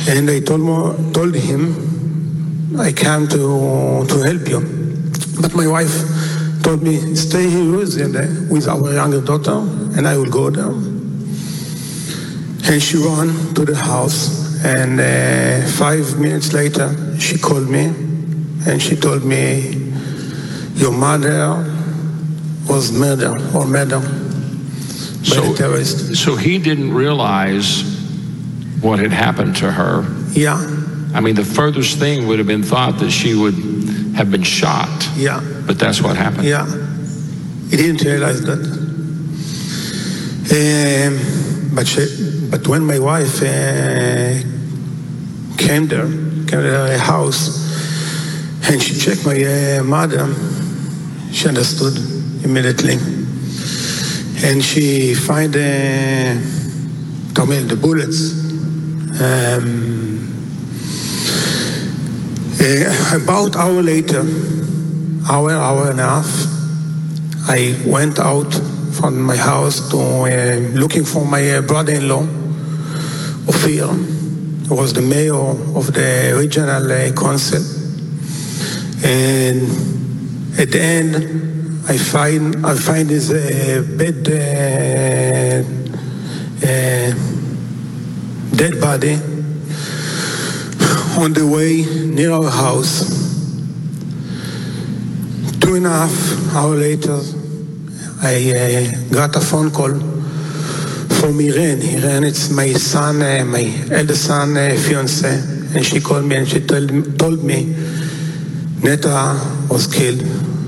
And I told him, I came to help you. But my wife told me, stay here with our younger daughter, and I will go there. And she ran to the house, and 5 minutes later, she called me, and she told me, your mother was murdered by a terrorist. So he didn't realize what had happened to her. Yeah. I mean, the furthest thing would have been thought that she would have been shot. Yeah. But that's what happened. Yeah. He didn't realize that. But when my wife came to her house and she checked my mother, she understood immediately. And she found the bullets. About an hour later, hour and a half, I went out from my house to looking for my brother-in-law, Ophir, who was the mayor of the regional council. And at the end, I find his dead body on the way near our house. 2.5 hours later, I got a phone call from Irene. Irene, it's my son, my eldest son, fiance, and she called me and she told me Netta was killed.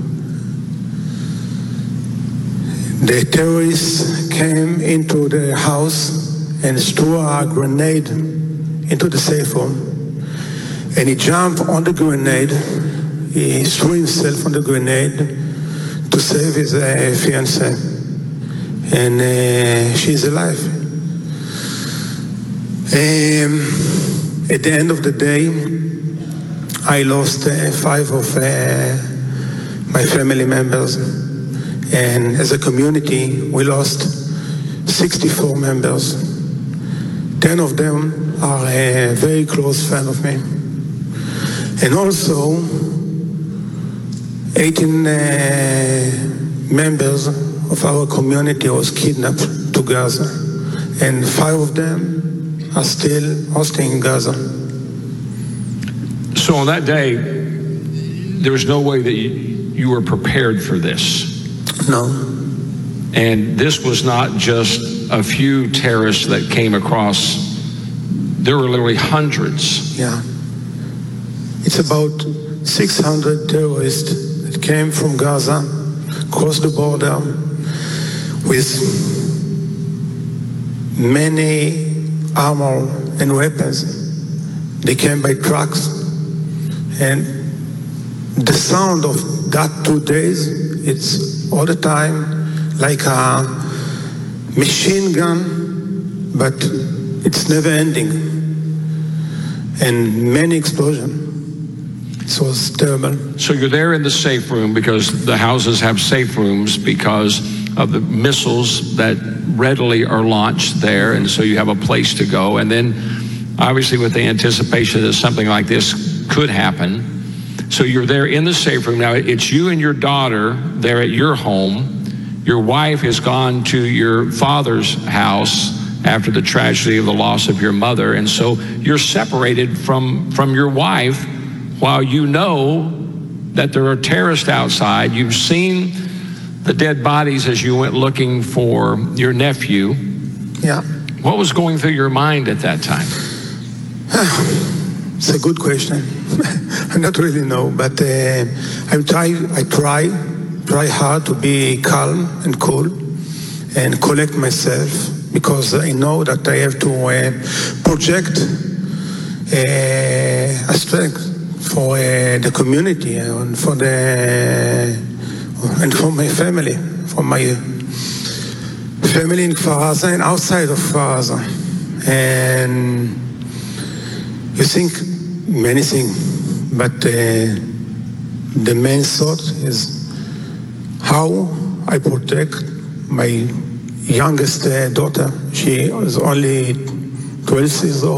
The terrorists came into the house and threw a grenade into the safe room. And he jumped on the grenade. He threw himself on the grenade to save his fiancée. And she's alive. At the end of the day, I lost 5 of my family members. And as a community, we lost 64 members. 10 of them are a very close friend of me. And also, 18 members of our community was kidnapped to Gaza. And 5 of them are still hosting in Gaza. So on that day, there was no way that you were prepared for this. No. And this was not just a few terrorists that came across. There were literally hundreds. Yeah. It's about 600 terrorists that came from Gaza, crossed the border with many armor and weapons. They came by trucks. And the sound of that 2 days, it's all the time like a machine gun, but it's never ending. And many explosions. It was terrible. So you're there in the safe room because the houses have safe rooms because of the missiles that readily are launched there, and so you have a place to go. And then obviously with the anticipation that something like this could happen, so you're there in the safe room. Now it's you and your daughter there at your home. Your wife has gone to your father's house after the tragedy of the loss of your mother, and so you're separated from your wife while you know that there are terrorists outside. You've seen the dead bodies as you went looking for your nephew. Yeah. What was going through your mind at that time? It's a good question. I don't really know, but I try hard to be calm and cool and collect myself, because I know that I have to project a strength for the community and for my family, for my family in Kfar Aza and outside of Kfar Aza. And you think many things, but the main thought is how I protect my youngest daughter. She is only 12 years old.